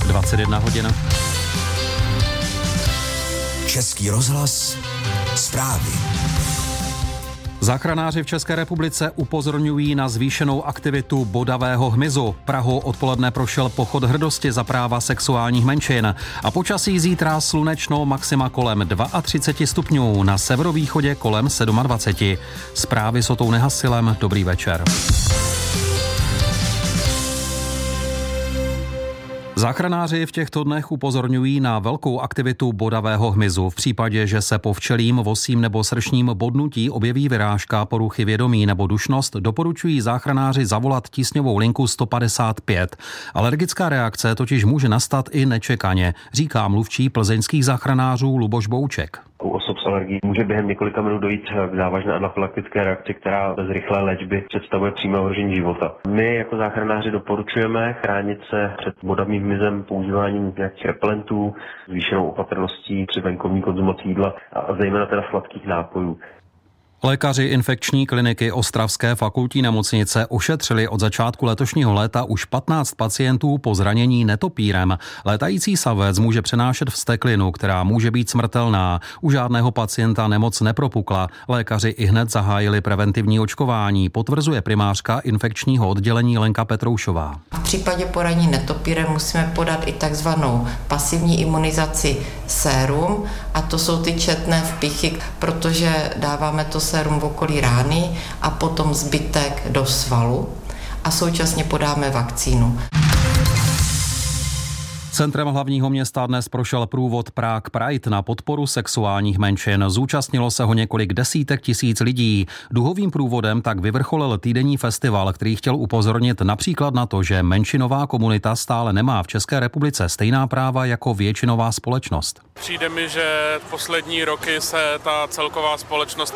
21 hodin. Český rozhlas, zprávy. Záchranáři v České republice upozorňují na zvýšenou aktivitu bodavého hmyzu. Prahou odpoledne prošel pochod hrdosti za práva sexuálních menšin a počasí zítra slunečno, maxima kolem 32 stupňů, na severovýchodě kolem 27. Zprávy s Otou Nehasilem, dobrý večer. Záchranáři v těchto dnech upozorňují na velkou aktivitu bodavého hmyzu. V případě, že se po včelím, vosím nebo sršním bodnutí objeví vyrážka, poruchy vědomí nebo dušnost, doporučují záchranáři zavolat tísňovou linku 155. Alergická reakce totiž může nastat i nečekaně, říká mluvčí plzeňských záchranářů Luboš Bouček. U osob s alergií může během několika minut dojít k závažné anafylaktické reakci, která bez rychlé léčby představuje přímé ohrožení života. My jako záchranáři doporučujeme chránit se před bodavým hmyzem používáním nějakých repelentů, zvýšenou opatrností při venkovní konzumaci jídla a zejména teda sladkých nápojů. Lékaři infekční kliniky Ostravské fakultní nemocnice ošetřili od začátku letošního léta už 15 pacientů po zranění netopírem. Létající savec může přenášet vzteklinu, která může být smrtelná. U žádného pacienta nemoc nepropukla. Lékaři ihned zahájili preventivní očkování, potvrzuje primářka infekčního oddělení Lenka Petroušová. V případě poranění netopírem musíme podat i takzvanou pasivní imunizaci sérum, a to jsou ty četné vpichy, protože dáváme to sérum v okolí rány a potom zbytek do svalu a současně podáme vakcínu. Centrem hlavního města dnes prošel průvod Prague Pride na podporu sexuálních menšin. Zúčastnilo se ho několik desítek tisíc lidí. Duhovým průvodem tak vyvrcholil týdenní festival, který chtěl upozornit například na to, že menšinová komunita stále nemá v České republice stejná práva jako většinová společnost. Přijde mi, že poslední roky se ta celková společnost